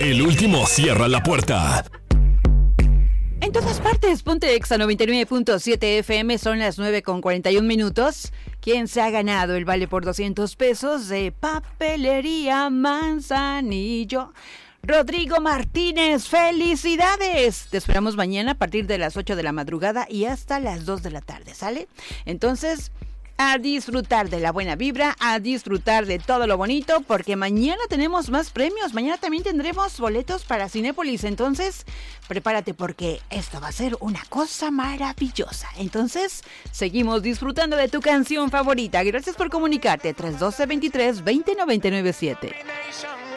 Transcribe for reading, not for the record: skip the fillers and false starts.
El último cierra la puerta. En todas partes, ponte Exa 99.7 FM, son las 9:41. ¿Quién se ha ganado el vale por 200 pesos de Papelería Manzanillo? Rodrigo Martínez, ¡felicidades! Te esperamos mañana a partir de las 8 de la madrugada y hasta las 2 de la tarde, ¿sale? Entonces, a disfrutar de la buena vibra, a disfrutar de todo lo bonito, porque mañana tenemos más premios. Mañana también tendremos boletos para Cinépolis. Entonces, prepárate porque esto va a ser una cosa maravillosa. Entonces, seguimos disfrutando de tu canción favorita. Gracias por comunicarte. 312-23-20-997.